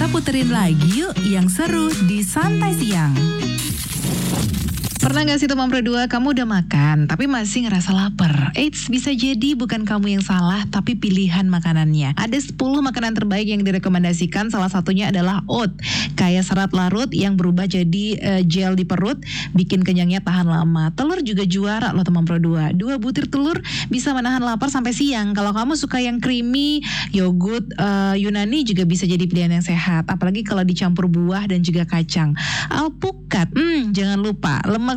Kita puterin lagi yuk yang seru di Santai Siang. Pernah gak sih teman berdua kamu udah makan tapi masih ngerasa lapar? Eits, bisa jadi bukan kamu yang salah tapi pilihan makanannya. Ada 10 makanan terbaik yang direkomendasikan, salah satunya adalah oat. Kaya serat larut yang berubah jadi gel di perut, bikin kenyangnya tahan lama. Telur juga juara loh teman berdua. 2 butir telur bisa menahan lapar sampai siang. Kalau kamu suka yang creamy, yogurt Yunani juga bisa jadi pilihan yang sehat. Apalagi kalau dicampur buah dan juga kacang. Alpukat, jangan lupa. Lemak